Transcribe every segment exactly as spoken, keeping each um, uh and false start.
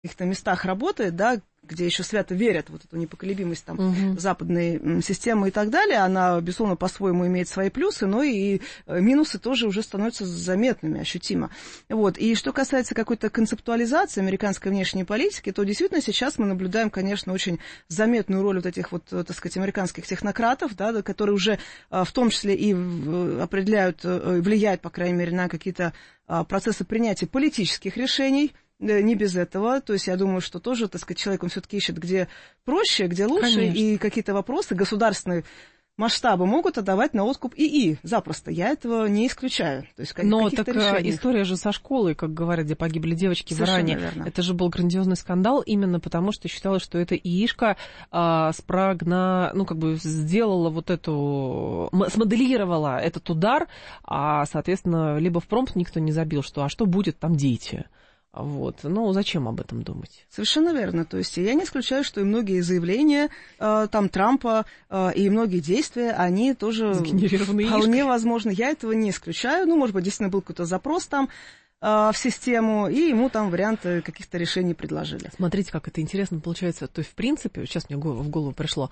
каких-то местах работает, да, где еще свято верят в вот эту непоколебимость там, угу. западной системы и так далее, она, безусловно, по-своему имеет свои плюсы, но и минусы тоже уже становятся заметными, ощутимо. Вот. И что касается какой-то концептуализации американской внешней политики, то действительно сейчас мы наблюдаем, конечно, очень заметную роль вот этих вот, так сказать, американских технократов, да, которые уже в том числе и определяют, влияют, по крайней мере, на какие-то процессы принятия политических решений. Не без этого, то есть я думаю, что тоже, так сказать, человек, он все-таки ищет, где проще, где лучше, конечно. И какие-то вопросы государственные масштабы могут отдавать на откуп ИИ запросто, я этого не исключаю. То есть, но так решений. История же со школой, как говорят, где погибли девочки совершенно в Иране, верно. Это же был грандиозный скандал именно потому, что считалось, что эта ИИшка а, спрагна, ну, как бы сделала вот эту, смоделировала этот удар, а, соответственно, либо в промпт никто не забил, что а что будет, там дети. Вот. Ну, зачем об этом думать? Совершенно верно. То есть я не исключаю, что и многие заявления э, там, Трампа э, и многие действия, они тоже вполне возможны. Я этого не исключаю. Ну, может быть, действительно был какой-то запрос там э, в систему, и ему там варианты каких-то решений предложили. Смотрите, как это интересно получается. То есть, в принципе, сейчас мне в голову пришло,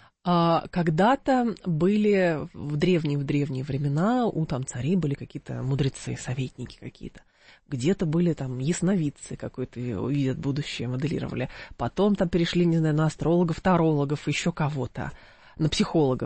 когда-то были в древние-в древние времена, у там царей были какие-то мудрецы, советники какие-то. Где-то были там ясновидцы, какой-то видят будущее, моделировали. Потом там перешли, не знаю, на астрологов, тарологов, еще кого-то, на психологов.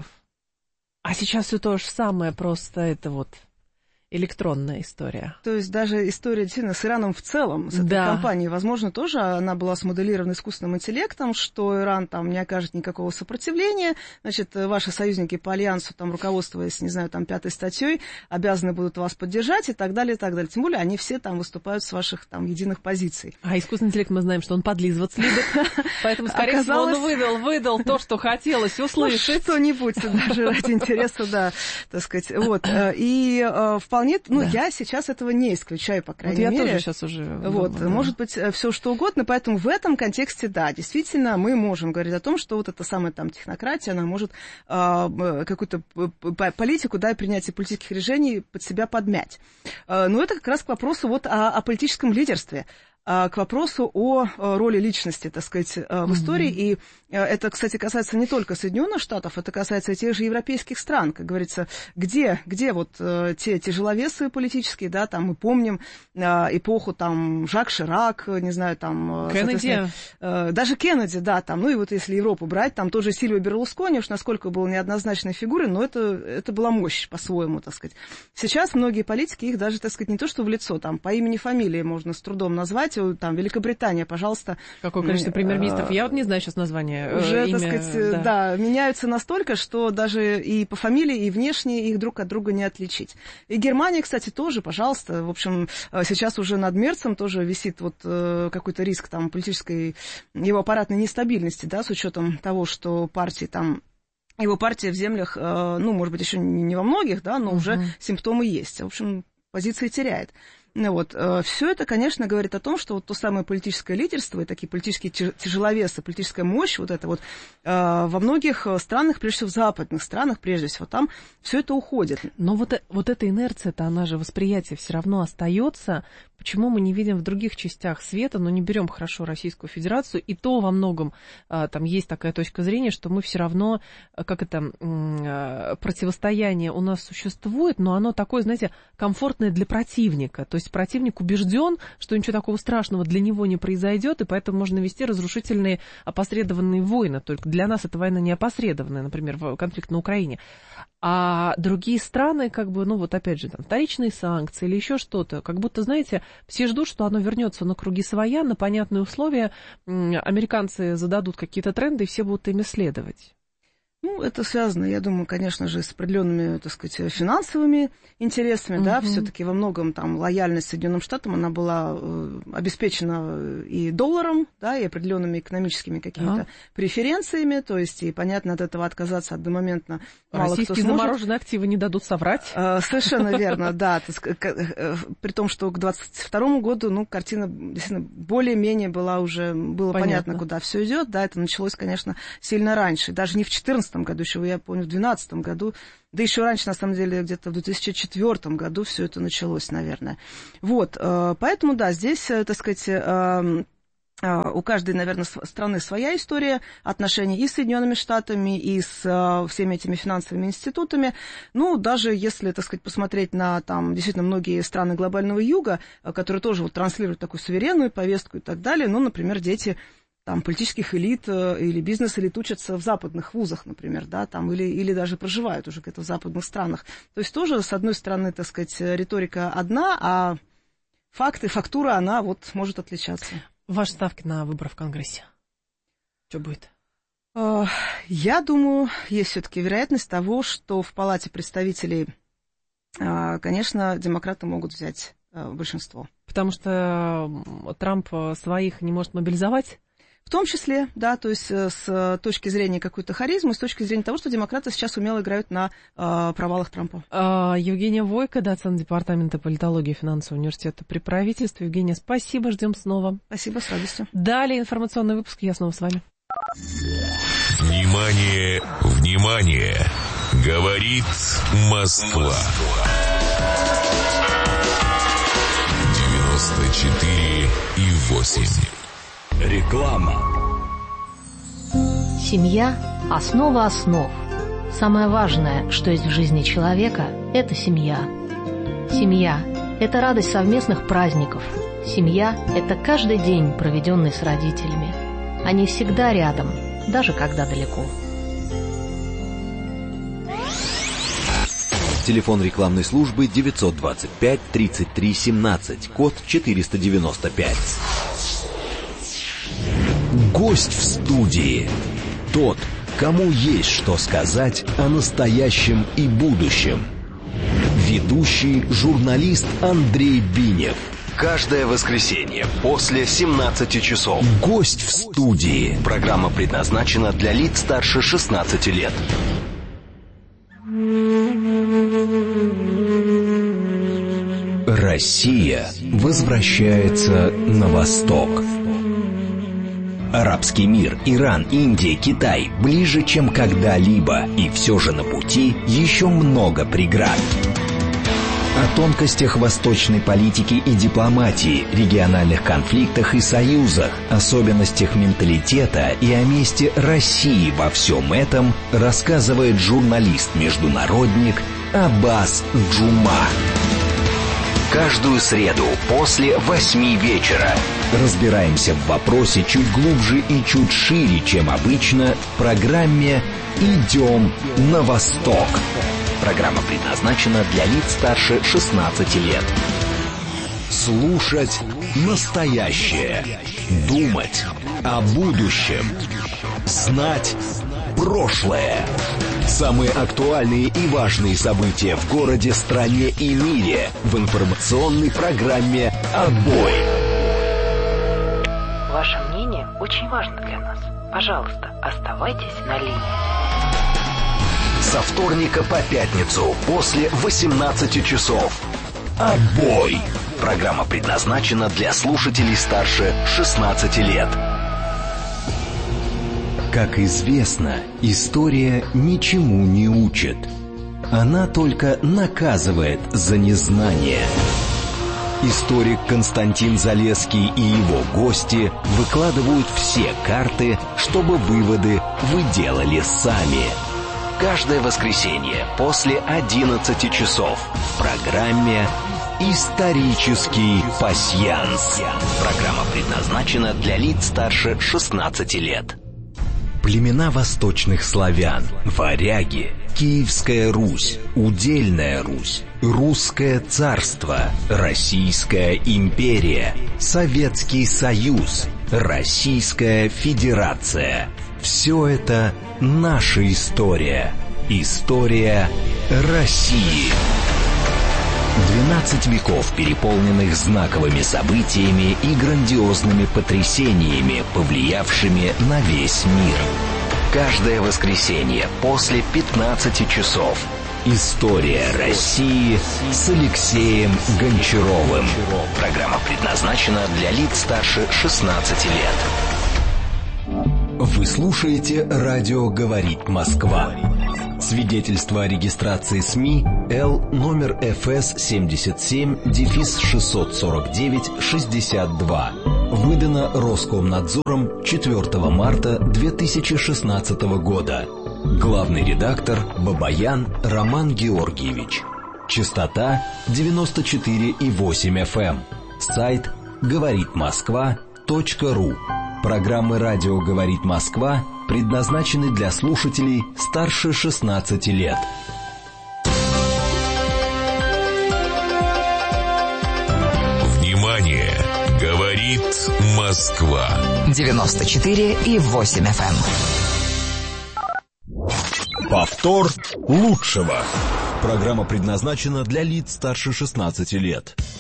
А сейчас все то же самое, просто это вот электронная история. То есть даже история действительно с Ираном в целом, с этой да. компанией, возможно, тоже она была смоделирована искусственным интеллектом, что Иран там не окажет никакого сопротивления, значит, ваши союзники по альянсу, там, руководствуясь, не знаю, там, пятой статьей, обязаны будут вас поддержать и так далее, и так далее. Тем более они все там выступают с ваших там единых позиций. А искусственный интеллект, мы знаем, что он подлизываться любит, поэтому, скорее всего, он выдал, выдал то, что хотелось услышать. Что-нибудь, даже ради интереса, да, так сказать. Вот. И вполне Вполне, ну, да. я сейчас этого не исключаю, по крайней вот мере. Я тоже сейчас уже... Вот, думаю, может да. быть, все что угодно, поэтому в этом контексте, да, действительно, мы можем говорить о том, что вот эта самая там технократия, она может э, какую-то политику, да, и принятие политических решений под себя подмять. Э, но это как раз к вопросу вот о, о политическом лидерстве, к вопросу о роли личности, так сказать, в истории. Mm-hmm. И это, кстати, касается не только Соединенных Штатов, это касается и тех же европейских стран. Как говорится, где, где вот те тяжеловесы политические, да, там мы помним эпоху там Жак Ширак, не знаю, там... Кеннеди. Даже Кеннеди, да, там, ну и вот если Европу брать, там тоже Сильвио Берлускони, уж насколько был неоднозначной фигурой, но это, это была мощь по-своему, так сказать. Сейчас многие политики, их даже, так сказать, не то что в лицо, там, по имени, фамилии можно с трудом назвать, там, Великобритания, пожалуйста. Какое количество премьер-министров? Я вот не знаю сейчас название. Уже, имя, так сказать, да. да, меняются настолько, что даже и по фамилии, и внешне их друг от друга не отличить. И Германия, кстати, тоже, пожалуйста. В общем, сейчас уже над Мерцем тоже висит вот какой-то риск там политической, его аппаратной нестабильности, да, с учетом того, что партии там... Его партия в землях, ну, может быть, еще не во многих, да, но uh-huh. уже симптомы есть. В общем, позиции теряет. Ну, вот, все это, конечно, говорит о том, что вот то самое политическое лидерство и такие политические тяжеловесы, политическая мощь, вот это вот во многих странах, прежде всего в западных странах, прежде всего, там все это уходит. Но вот, вот эта инерция-то, она же, восприятие все равно остается. Почему мы не видим в других частях света, но не берем хорошо Российскую Федерацию, и то во многом там есть такая точка зрения, что мы все равно, как это, противостояние у нас существует, но оно такое, знаете, комфортное для противника. То есть противник убежден, что ничего такого страшного для него не произойдет, и поэтому можно вести разрушительные опосредованные войны. Только для нас эта война не опосредованная, например, конфликт на Украине. А другие страны, как бы, ну вот опять же, там, вторичные санкции или еще что-то, как будто, знаете, все ждут, что оно вернется на круги своя, на понятные условия, американцы зададут какие-то тренды, и все будут ими следовать. Ну, это связано, я думаю, конечно же, с определенными, так сказать, финансовыми интересами, uh-huh. да, все-таки во многом там лояльность Соединенным Штатам, она была э, обеспечена и долларом, да, и определенными экономическими какими-то uh-huh. преференциями, то есть, и, понятно, от этого отказаться одномоментно мало кто сможет. Российские замороженные активы не дадут соврать. Э, совершенно верно, да, при том, что к двадцать второму году, ну, картина действительно более-менее была уже, было понятно, куда все идет, да, это началось, конечно, сильно раньше, даже не в четырнадцатом году, еще, я помню, в две тысячи двенадцатом году, да еще раньше, на самом деле, где-то в две тысячи четвёртом году все это началось, наверное. Вот, поэтому, да, здесь, так сказать, У каждой, наверное, страны своя история отношений и с Соединенными Штатами, и с всеми этими финансовыми институтами. Ну, даже если, так сказать, посмотреть на там действительно многие страны глобального юга, которые тоже вот транслируют такую суверенную повестку и так далее, ну, например, дети там политических элит или бизнес-элит учатся в западных вузах, например, да, там, или, или даже проживают уже где-то в западных странах. То есть тоже, с одной стороны, так сказать, риторика одна, а факты, фактура, она вот может отличаться. Ваши ставки на выборы в Конгрессе? Что будет? Я думаю, есть все-таки вероятность того, что в Палате представителей, конечно, демократы могут взять большинство. Потому что Трамп своих не может мобилизовать? В том числе, да, то есть с точки зрения какой-то харизмы, с точки зрения того, что демократы сейчас умело играют на э, провалах Трампа. А, Евгения Войко, доцент департамента политологии и финансового университета при правительстве. Евгения, спасибо, ждем снова. Спасибо, с радостью. Далее информационный выпуск, я снова с вами. Внимание, внимание, говорит Москва. девяносто четыре и восемь. Реклама. Семья – основа основ. Самое важное, что есть в жизни человека – это семья. Семья – это радость совместных праздников. Семья – это каждый день, проведенный с родителями. Они всегда рядом, даже когда далеко. Телефон рекламной службы девятьсот двадцать пять тридцать три семнадцать, код четыреста девяносто пять. Гость в студии. Тот, кому есть что сказать о настоящем и будущем. Ведущий журналист Андрей Бинев. Каждое воскресенье после семнадцати часов. Гость в студии. Программа предназначена для лиц старше шестнадцати лет. Россия возвращается на восток. Арабский мир, Иран, Индия, Китай ближе, чем когда-либо, и все же на пути еще много преград. О тонкостях восточной политики и дипломатии, региональных конфликтах и союзах, особенностях менталитета и о месте России во всем этом рассказывает журналист-международник Аббас Джума. Каждую среду после восьми вечера разбираемся в вопросе чуть глубже и чуть шире, чем обычно, в программе «Идем на восток». Программа предназначена для лиц старше шестнадцати лет. Слушать настоящее. Думать о будущем. Знать прошлое. Самые актуальные и важные события в городе, стране и мире в информационной программе «Отбой». Ваше мнение очень важно для нас. Пожалуйста, оставайтесь на линии. Со вторника по пятницу после восемнадцати часов. «Отбой». Программа предназначена для слушателей старше шестнадцати лет. Как известно, история ничему не учит. Она только наказывает за незнание. Историк Константин Залесский и его гости выкладывают все карты, чтобы выводы вы делали сами. Каждое воскресенье после одиннадцати часов в программе «Исторический пасьянс». Программа предназначена для лиц старше шестнадцати лет. Племена восточных славян, варяги, Киевская Русь, Удельная Русь, Русское царство, Российская империя, Советский Союз, Российская Федерация. Все это наша история. История России. Двенадцать веков, переполненных знаковыми событиями и грандиозными потрясениями, повлиявшими на весь мир. Каждое воскресенье после пятнадцати часов. История России с Алексеем Гончаровым. Программа предназначена для лиц старше шестнадцати лет. Вы слушаете «Радио говорит Москва». Свидетельство о регистрации СМИ Л номер эф эс семьдесят семь шестьсот сорок девять шестьдесят два. В Выдано Роскомнадзором четвёртого марта две тысячи шестнадцатого года. Главный редактор Бабаян Роман Георгиевич. Частота девяносто четыре и восемь эф эм. Сайт говорит москва точка ру. Программы «Радио говорит Москва» предназначены для слушателей старше шестнадцати лет. Внимание! Говорит Москва. девяносто четыре и восемь эф эм. Повтор лучшего. Программа предназначена для лиц старше шестнадцати лет.